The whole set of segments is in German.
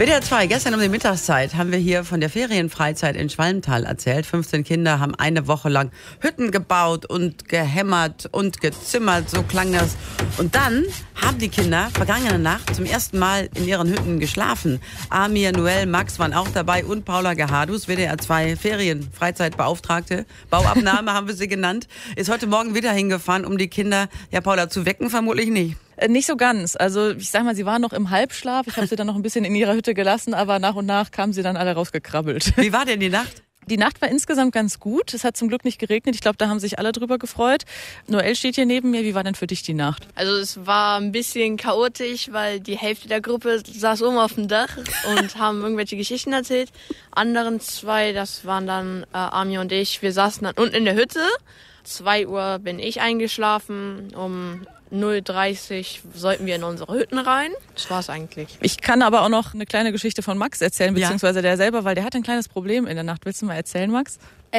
WDR 2, gestern um die Mittagszeit haben wir hier von der Ferienfreizeit in Schwalmtal erzählt. 15 Kinder haben eine Woche lang Hütten gebaut und gehämmert und gezimmert, so klang das. Und dann haben die Kinder vergangene Nacht zum ersten Mal in ihren Hütten geschlafen. Amir, Noel, Max waren auch dabei und Paula Gehadus, WDR 2 Ferienfreizeitbeauftragte. Bauabnahme haben wir sie genannt. Ist heute Morgen wieder hingefahren, um die Kinder, ja Paula, zu wecken, vermutlich nicht. Nicht so ganz. Also ich sag mal, sie waren noch im Halbschlaf. Ich habe sie dann noch ein bisschen in ihrer Hütte gelassen, aber nach und nach kamen sie dann alle rausgekrabbelt. Wie war denn die Nacht? Die Nacht war insgesamt ganz gut. Es hat zum Glück nicht geregnet. Ich glaube, da haben sich alle drüber gefreut. Noel steht hier neben mir. Wie war denn für dich die Nacht? Also es war ein bisschen chaotisch, weil die Hälfte der Gruppe saß oben auf dem Dach und haben irgendwelche Geschichten erzählt. Anderen zwei, das waren dann Amir und ich, wir saßen dann unten in der Hütte. 2 Uhr bin ich eingeschlafen, um 0:30 sollten wir in unsere Hütten rein. Das war's eigentlich. Ich kann aber auch noch eine kleine Geschichte von Max erzählen, beziehungsweise der selber, weil der hat ein kleines Problem in der Nacht. Willst du mal erzählen, Max?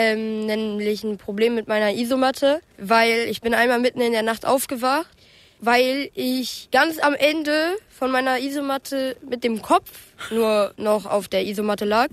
Nämlich ein Problem mit meiner Isomatte, weil ich bin einmal mitten in der Nacht aufgewacht, weil ich ganz am Ende von meiner Isomatte mit dem Kopf nur noch auf der Isomatte lag.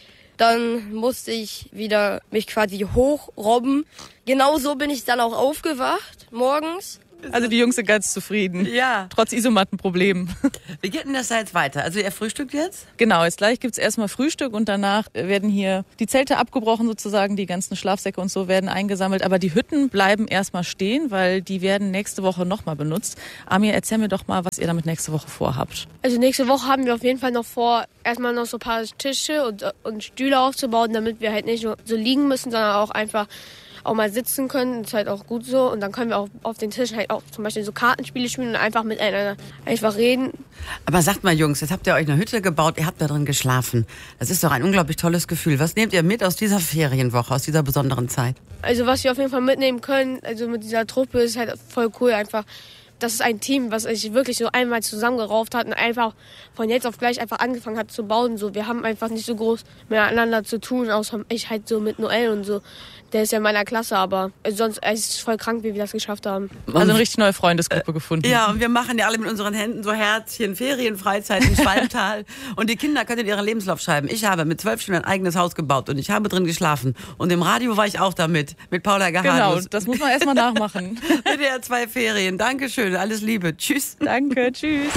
Dann musste ich wieder mich quasi hochrobben. Genau so bin ich dann auch aufgewacht morgens. Also die Jungs sind ganz zufrieden. Ja. Trotz Isomattenproblemen. Wie geht denn das da jetzt weiter? Also ihr frühstückt jetzt? Genau, jetzt gleich gibt's erstmal Frühstück und danach werden hier die Zelte abgebrochen sozusagen, die ganzen Schlafsäcke und so werden eingesammelt. Aber die Hütten bleiben erstmal stehen, weil die werden nächste Woche nochmal benutzt. Amir, erzähl mir doch mal, was ihr damit nächste Woche vorhabt. Also nächste Woche haben wir auf jeden Fall noch vor, erstmal noch so ein paar Tische und Stühle aufzubauen, damit wir halt nicht nur so liegen müssen, sondern auch einfach auch mal sitzen können, ist halt auch gut so. Und dann können wir auch auf den Tisch halt auch zum Beispiel so Kartenspiele spielen und einfach miteinander einfach reden. Aber sagt mal, Jungs, jetzt habt ihr euch eine Hütte gebaut, ihr habt da drin geschlafen. Das ist doch ein unglaublich tolles Gefühl. Was nehmt ihr mit aus dieser Ferienwoche, aus dieser besonderen Zeit? Also was wir auf jeden Fall mitnehmen können, also mit dieser Truppe, ist halt voll cool einfach. Das ist ein Team, was sich wirklich so einmal zusammengerauft hat und einfach von jetzt auf gleich einfach angefangen hat zu bauen. So, wir haben einfach nicht so groß miteinander zu tun, außer ich halt so mit Noel und so. Der ist ja in meiner Klasse, aber sonst ist es voll krank, wie wir das geschafft haben. Also eine richtig neue Freundesgruppe gefunden. Ja, und wir machen ja alle mit unseren Händen so Herzchen, Ferienfreizeit in Schwalmtal. Und die Kinder können in ihren Lebenslauf schreiben. Ich habe mit 12 Stunden ein eigenes Haus gebaut und ich habe drin geschlafen. Und im Radio war ich auch damit, mit Paula Gehadus. Genau, das muss man erstmal nachmachen. WDR 2 Ferien. Dankeschön, alles Liebe. Tschüss. Danke, tschüss.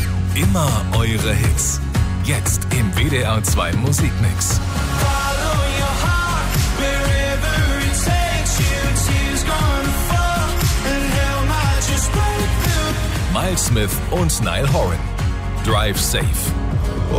Immer eure Hits. Jetzt im WDR 2 Musikmix. Miles Smith und Niall Horan. Drive Safe.